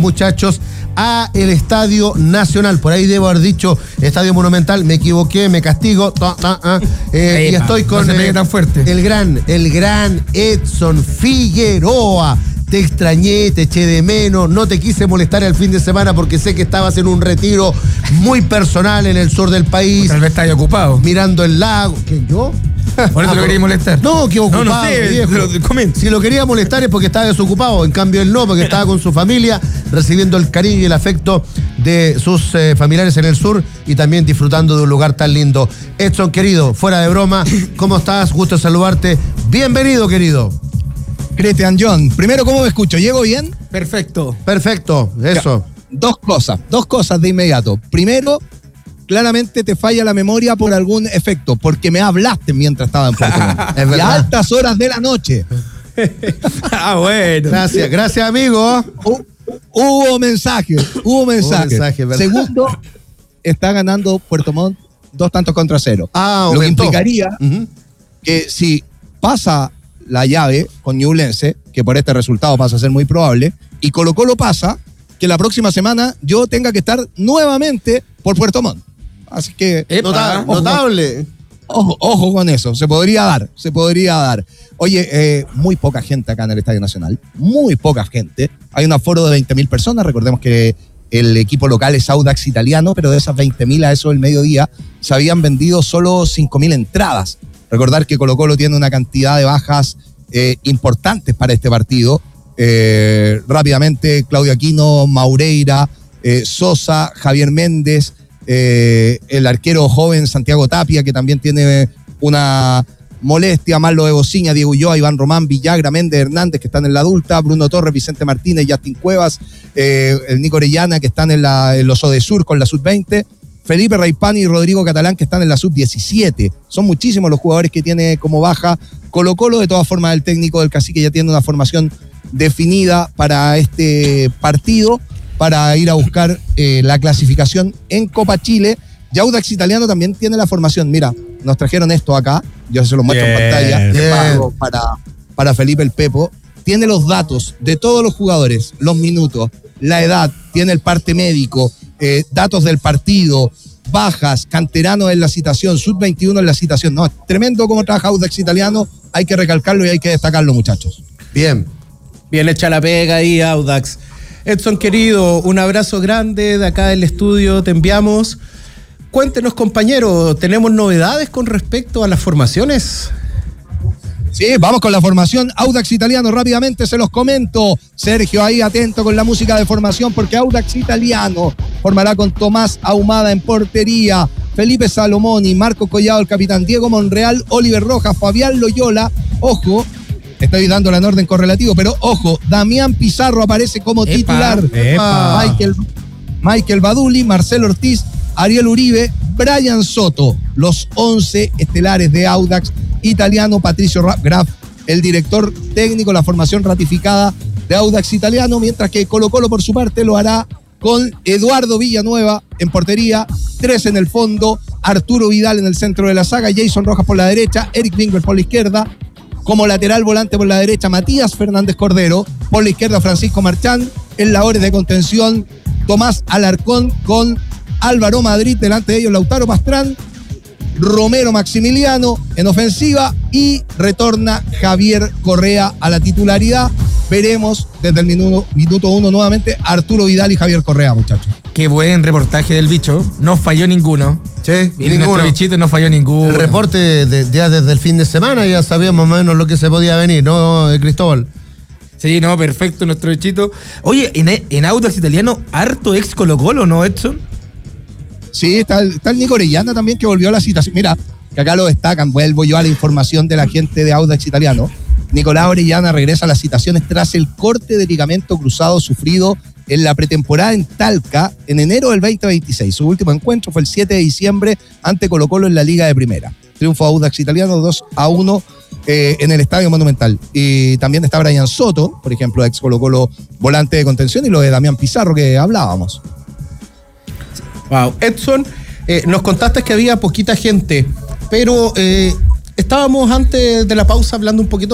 muchachos, a el Estadio Nacional. Por ahí debo haber dicho Estadio Monumental, me equivoqué, me castigo. Y estoy con no se pegue tan fuerte. el gran Edson Figueroa. Te extrañé, te eché de menos, no te quise molestar el fin de semana porque sé que estabas en un retiro muy personal en el sur del país. Tal vez estáis ocupado. Mirando el lago. ¿Quién, yo? Por eso lo quería molestar. No, que ocupado. No sé, viejo. Si lo quería molestar es porque estaba desocupado. En cambio, él no, porque estaba con su familia, recibiendo el cariño y el afecto de sus familiares en el sur y también disfrutando de un lugar tan lindo. Edson, querido, fuera de broma, ¿cómo estás? Gusto saludarte. Bienvenido, querido. Cristian John, primero, ¿cómo me escucho? ¿Llego bien? Perfecto. Perfecto, eso. Dos cosas de inmediato. Primero, claramente te falla la memoria por algún efecto, porque me hablaste mientras estaba en Puerto Montt. Es verdad. Y a altas horas de la noche. Bueno. Gracias, amigo. Hubo mensaje. ¿verdad? Segundo, está ganando Puerto Montt 2-0. Lo que implicaría que si pasa la llave con Ñublense, que por este resultado pasa a ser muy probable, y Colo-Colo pasa, que la próxima semana yo tenga que estar nuevamente por Puerto Montt. Así que... Notable. Ojo con eso, se podría dar. Oye, muy poca gente acá en el Estadio Nacional, muy poca gente. Hay un aforo de 20.000 personas, recordemos que el equipo local es Audax Italiano, pero de esas 20.000 a eso del mediodía se habían vendido solo 5.000 entradas. Recordar que Colo-Colo tiene una cantidad de bajas importantes para este partido. Rápidamente, Claudio Aquino, Maureira, Sosa, Javier Méndez, el arquero joven Santiago Tapia, que también tiene una molestia, Marlo de Bociña, Diego Ulloa, Iván Román, Villagra, Méndez, Hernández, que están en la adulta, Bruno Torres, Vicente Martínez, Justin Cuevas, el Nico Orellana, que están en los Odesur con la Sub-20, Felipe Raipani y Rodrigo Catalán, que están en la Sub-17. Son muchísimos los jugadores que tiene como baja Colo-Colo. De todas formas, el técnico del Cacique ya tiene una formación definida para este partido, para ir a buscar la clasificación en Copa Chile. Y Audax Italiano también tiene la formación. Mira, nos trajeron esto acá, yo se lo muestro en pantalla, para Felipe el Pepo. Tiene los datos de todos los jugadores, los minutos, la edad, tiene el parte médico, datos del partido, bajas, canterano en la citación, sub-21 en la citación. No, es tremendo cómo trabaja Audax Italiano, hay que recalcarlo y hay que destacarlo, muchachos. Bien hecha la pega ahí, Audax. Edson, querido, un abrazo grande de acá del estudio, te enviamos. Cuéntenos, compañero, ¿tenemos novedades con respecto a las formaciones? Sí, vamos con la formación Audax Italiano, rápidamente se los comento. Sergio ahí atento con la música de formación, porque Audax Italiano formará con Tomás Ahumada en portería, Felipe Salomoni, Marco Collado el capitán, Diego Monreal, Oliver Rojas, Fabián Loyola, ojo, estoy dándole en orden correlativo, pero ojo, Damián Pizarro aparece como titular, Michael Baduli, Marcelo Ortiz, Ariel Uribe, Brian Soto, los 11 estelares de Audax Italiano. Patricio Graf, el director técnico, la formación ratificada de Audax Italiano, mientras que Colo-Colo por su parte lo hará con Eduardo Villanueva en portería, 3 en el fondo, Arturo Vidal en el centro de la saga, Jason Rojas por la derecha, Eric Winkler por la izquierda, como lateral volante por la derecha Matías Fernández Cordero, por la izquierda Francisco Marchán, en labores de contención Tomás Alarcón con Álvaro Madrid, delante de ellos Lautaro Pastrán, Romero Maximiliano en ofensiva y retorna Javier Correa a la titularidad. Veremos desde el minuto 1 nuevamente Arturo Vidal y Javier Correa, muchachos. Qué buen reportaje del bicho, no falló ninguno. Sí, y nuestro bichito no falló ninguno. El reporte ya desde el fin de semana ya sabíamos más o menos lo que se podía venir, ¿no, Cristóbal? Sí, no, perfecto nuestro bichito. Oye, en Audax Italiano, harto ex Colo-Colo, ¿no, Edson? Sí, está el Nico Orellana también, que volvió a la citación. Mira, que acá lo destacan, vuelvo yo a la información de la gente de Audax Italiano. Nicolás Orellana regresa a las citaciones tras el corte de ligamento cruzado sufrido en la pretemporada en Talca en enero del 2026. Su último encuentro fue el 7 de diciembre ante Colo-Colo en la Liga de Primera. Triunfo Audax Italiano 2-1 en el Estadio Monumental. Y también está Brian Soto, por ejemplo, ex Colo-Colo volante de contención, y lo de Damián Pizarro que hablábamos. Wow. Edson, nos contaste que había poquita gente, pero estábamos antes de la pausa hablando un poquito